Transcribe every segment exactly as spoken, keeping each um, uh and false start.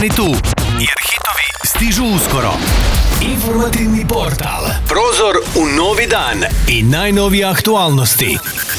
tu, jer hitovi stižu uskoro. Informativni portal. Prozor u novi dan i najnovije aktualnosti.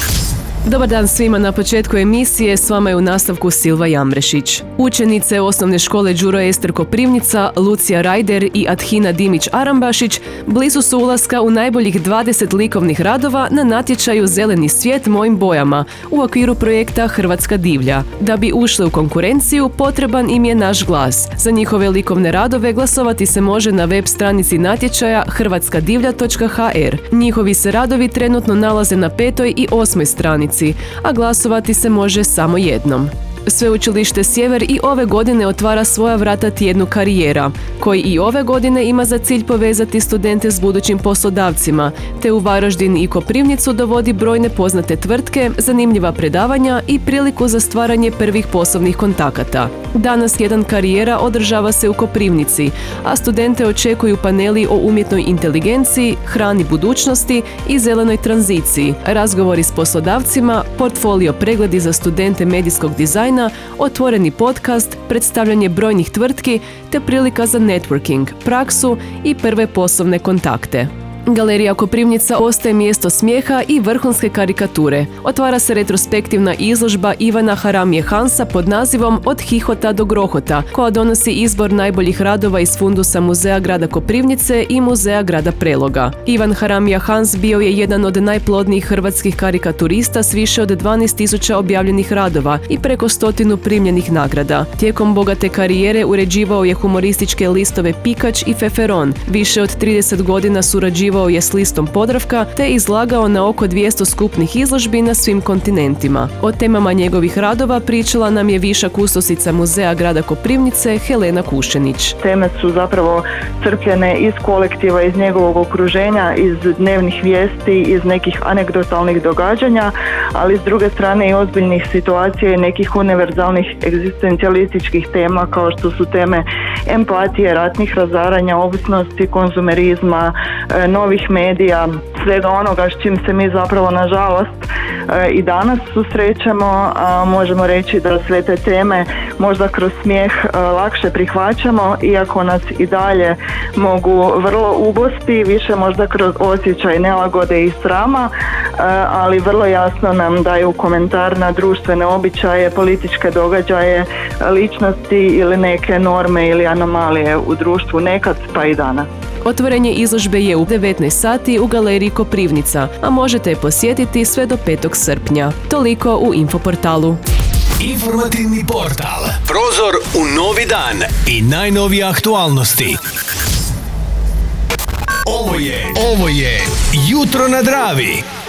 Dobar dan svima, na početku emisije s vama je u nastavku Silva Jamrešić. Učenice osnovne škole Đuro Ester Koprivnica, Lucija Rajder i Athina Dimić Arambašić blizu su ulaska u najboljih dvadeset likovnih radova na natječaju Zeleni svijet mojim bojama u okviru projekta Hrvatska divlja. Da bi ušle u konkurenciju, potreban im je naš glas. Za njihove likovne radove glasovati se može na web stranici natječaja hrvatska divlja točka ha er. Njihovi se radovi trenutno nalaze na petoj i osmoj stranici, a glasovati se može samo jednom. Sveučilište Sjever i ove godine otvara svoja vrata tjednu karijera, koji i ove godine ima za cilj povezati studente s budućim poslodavcima, te u Varaždin i Koprivnicu dovodi brojne poznate tvrtke, zanimljiva predavanja i priliku za stvaranje prvih poslovnih kontakata. Danas tjedan karijera održava se u Koprivnici, a studente očekuju paneli o umjetnoj inteligenciji, hrani budućnosti i zelenoj tranziciji, razgovori s poslodavcima, portfolio pregledi za studente medijskog dizajna, otvoreni podcast, predstavljanje brojnih tvrtki te prilika za networking, praksu i prve poslovne kontakte. Galerija Koprivnica ostaje mjesto smijeha i vrhunske karikature. Otvara se retrospektivna izložba Ivana Haramije Hansa pod nazivom Od hihota do grohota, koja donosi izbor najboljih radova iz fundusa Muzeja grada Koprivnice i Muzeja grada Preloga. Ivan Haramija Hans bio je jedan od najplodnijih hrvatskih karikaturista s više od dvanaest tisuća objavljenih radova i preko stotinu primljenih nagrada. Tijekom bogate karijere uređivao je humorističke listove Pikač i Feferon. Više od trideset godina surađivao je s listom Podravka te izlagao na oko dvjesto skupnih izložbi na svim kontinentima. O temama njegovih radova pričala nam je viša kustosica Muzeja grada Koprivnice Helena Kušenić. Teme su zapravo crpljene iz kolektiva, iz njegovog okruženja, iz dnevnih vijesti, iz nekih anegdotalnih događanja, ali s druge strane i ozbiljnih situacija i nekih univerzalnih egzistencijalističkih tema kao što su teme empatije, ratnih razaranja, ovisnosti, konzumerizma, novih medija, svega onoga s čim se mi zapravo nažalost i danas susrećemo, a možemo reći da sve te teme možda kroz smijeh lakše prihvaćamo, iako nas i dalje mogu vrlo ubosti, više možda kroz osjećaj nelagode i srama, ali vrlo jasno nam daju komentar na društvene običaje, političke događaje, ličnosti ili neke norme ili anomalije u društvu nekad pa i danas. Otvorenje izložbe je u devetnaest sati u Galeriji Koprivnica, a možete je posjetiti sve do petog srpnja. Toliko u Infoportalu. Informativni portal. Prozor u novi dan i najnovije aktualnosti. Ovo je, ovo je Jutro na Dravi.